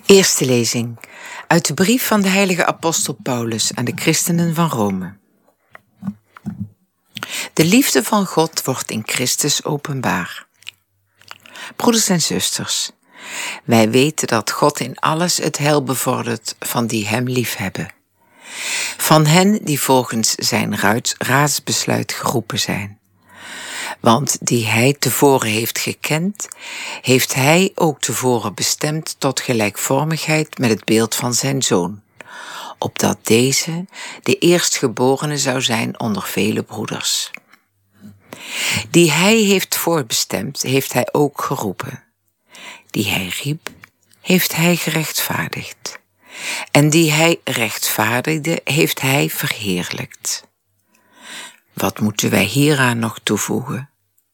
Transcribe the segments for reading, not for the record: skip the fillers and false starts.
Eerste lezing uit de brief van de heilige apostel Paulus aan de christenen van Rome. De liefde van God wordt in Christus openbaar. Broeders en zusters, wij weten dat God in alles het heil bevordert van die hem liefhebben. Van hen die volgens zijn raadsbesluit geroepen zijn. Want die hij tevoren heeft gekend, heeft hij ook tevoren bestemd tot gelijkvormigheid met het beeld van zijn Zoon, opdat deze de eerstgeborene zou zijn onder vele broeders. Die hij heeft voorbestemd, heeft hij ook geroepen. Die hij riep, heeft hij gerechtvaardigd. En die hij rechtvaardigde, heeft hij verheerlijkt. Wat moeten wij hieraan nog toevoegen?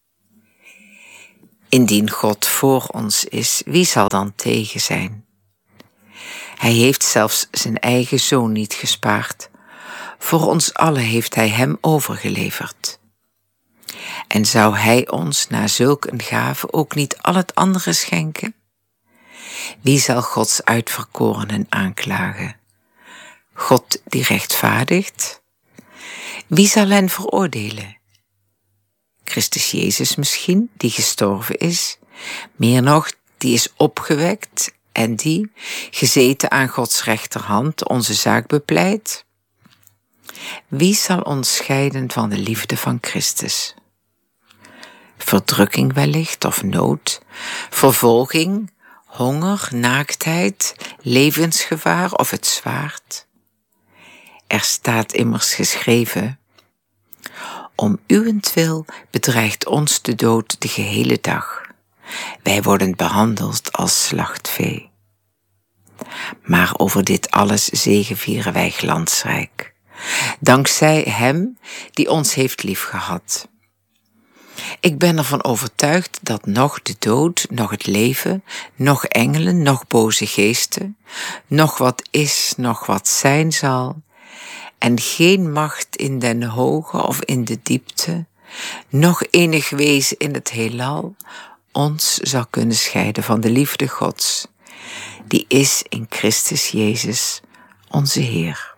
Indien God voor ons is, wie zal dan tegen zijn? Hij heeft zelfs zijn eigen Zoon niet gespaard. Voor ons allen heeft hij hem overgeleverd. En zou hij ons na zulk een gave ook niet al het andere schenken? Wie zal Gods uitverkorenen aanklagen? God die rechtvaardigt? Wie zal hen veroordelen? Christus Jezus misschien, die gestorven is, meer nog, die is opgewekt en die, gezeten aan Gods rechterhand, onze zaak bepleit? Wie zal ons scheiden van de liefde van Christus? Verdrukking wellicht of nood, vervolging, honger, naaktheid, levensgevaar of het zwaard? Er staat immers geschreven: om uwentwil bedreigt ons de dood de gehele dag. Wij worden behandeld als slachtvee. Maar over dit alles zegevieren wij glansrijk, dankzij hem die ons heeft liefgehad. Ik ben ervan overtuigd dat noch de dood, noch het leven, noch engelen, noch boze geesten, noch wat is, noch wat zijn zal, en geen macht in den hoge of in de diepte, noch enig wezen in het heelal, ons zal kunnen scheiden van de liefde Gods, die is in Christus Jezus, onze Heer.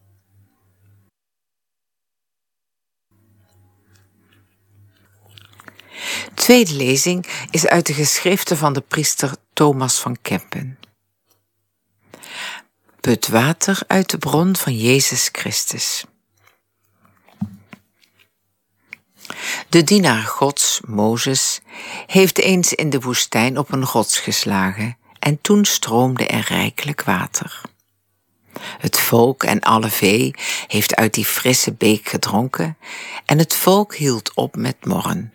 Tweede lezing is uit de geschriften van de priester Thomas van Kempen. Put water uit de bron van Jezus Christus. De dienaar Gods, Mozes, heeft eens in de woestijn op een rots geslagen en toen stroomde er rijkelijk water. Het volk en alle vee heeft uit die frisse beek gedronken en het volk hield op met morren.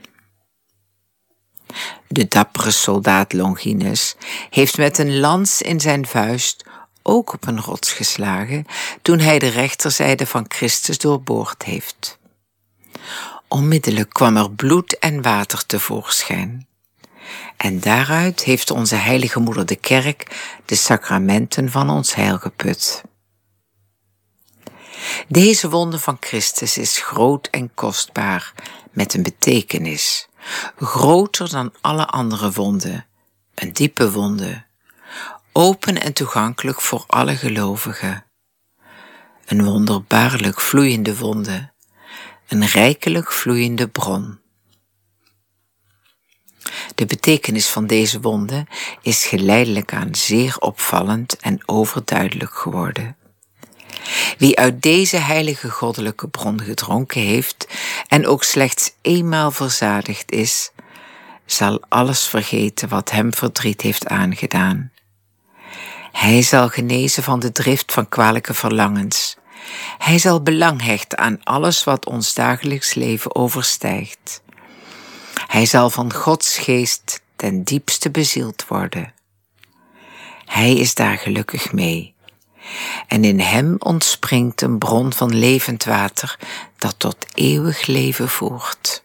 De dappere soldaat Longinus heeft met een lans in zijn vuist ook op een rots geslagen toen hij de rechterzijde van Christus doorboord heeft. Onmiddellijk kwam er bloed en water tevoorschijn. En daaruit heeft onze heilige moeder de kerk de sacramenten van ons heil geput. Deze wonde van Christus is groot en kostbaar, met een betekenis, groter dan alle andere wonden, een diepe wonde, open en toegankelijk voor alle gelovigen. Een wonderbaarlijk vloeiende wonde, een rijkelijk vloeiende bron. De betekenis van deze wonde is geleidelijk aan zeer opvallend en overduidelijk geworden. Wie uit deze heilige goddelijke bron gedronken heeft en ook slechts eenmaal verzadigd is, zal alles vergeten wat hem verdriet heeft aangedaan. Hij zal genezen van de drift van kwalijke verlangens. Hij zal belang hechten aan alles wat ons dagelijks leven overstijgt. Hij zal van Gods geest ten diepste bezield worden. Hij is daar gelukkig mee. En in hem ontspringt een bron van levend water dat tot eeuwig leven voert.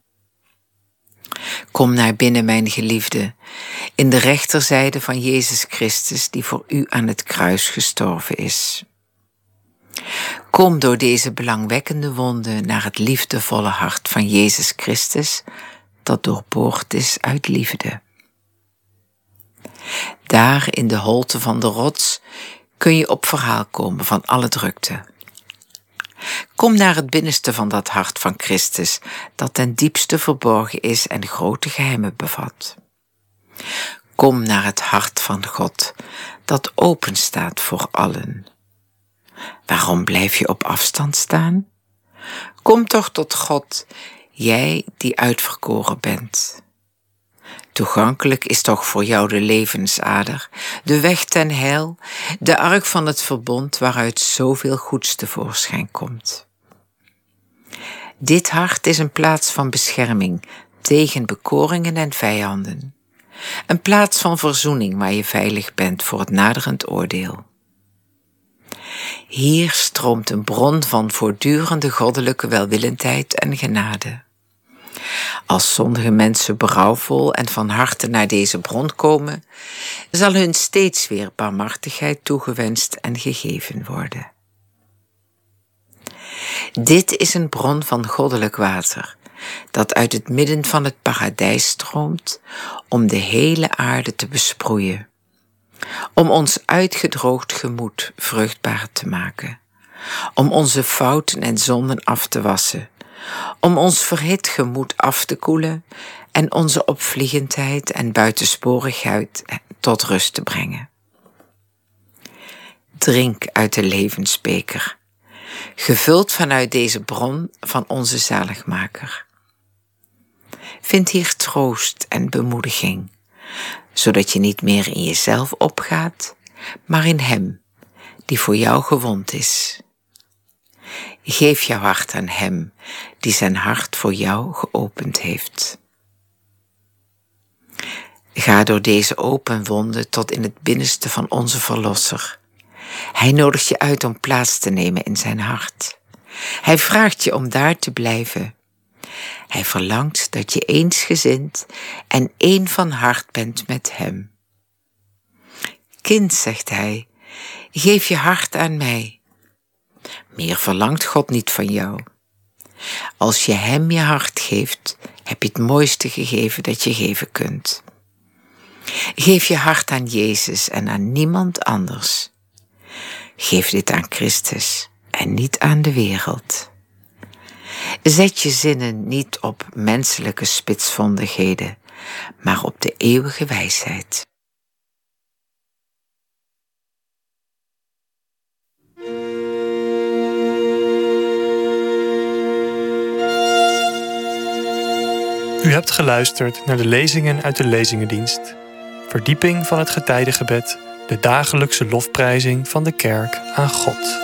Kom naar binnen, mijn geliefde, in de rechterzijde van Jezus Christus die voor u aan het kruis gestorven is. Kom door deze belangwekkende wonde naar het liefdevolle hart van Jezus Christus dat doorboord is uit liefde. Daar in de holte van de rots kun je op verhaal komen van alle drukte. Kom naar het binnenste van dat hart van Christus, dat ten diepste verborgen is en grote geheimen bevat. Kom naar het hart van God, dat open staat voor allen. Waarom blijf je op afstand staan? Kom toch tot God, jij die uitverkoren bent. Toegankelijk is toch voor jou de levensader, de weg ten heil, de ark van het verbond waaruit zoveel goeds tevoorschijn komt. Dit hart is een plaats van bescherming tegen bekoringen en vijanden. Een plaats van verzoening waar je veilig bent voor het naderend oordeel. Hier stroomt een bron van voortdurende goddelijke welwillendheid en genade. Als sommige mensen berouwvol en van harte naar deze bron komen, zal hun steeds weer barmhartigheid toegewenst en gegeven worden. Dit is een bron van goddelijk water, dat uit het midden van het paradijs stroomt om de hele aarde te besproeien, om ons uitgedroogd gemoed vruchtbaar te maken, om onze fouten en zonden af te wassen, om ons verhit gemoed af te koelen en onze opvliegendheid en buitensporigheid tot rust te brengen. Drink uit de levensbeker, gevuld vanuit deze bron van onze zaligmaker. Vind hier troost en bemoediging, zodat je niet meer in jezelf opgaat, maar in Hem, die voor jou gewond is. Geef jouw hart aan Hem, die zijn hart voor jou geopend heeft. Ga door deze open wonden tot in het binnenste van onze Verlosser. Hij nodigt je uit om plaats te nemen in zijn hart. Hij vraagt je om daar te blijven. Hij verlangt dat je eensgezind en één van hart bent met Hem. Kind, zegt Hij, geef je hart aan mij. Meer verlangt God niet van jou. Als je Hem je hart geeft, heb je het mooiste gegeven dat je geven kunt. Geef je hart aan Jezus en aan niemand anders. Geef dit aan Christus en niet aan de wereld. Zet je zinnen niet op menselijke spitsvondigheden, maar op de eeuwige wijsheid. U hebt geluisterd naar de lezingen uit de Lezingendienst. Verdieping van het getijdengebed, de dagelijkse lofprijzing van de kerk aan God.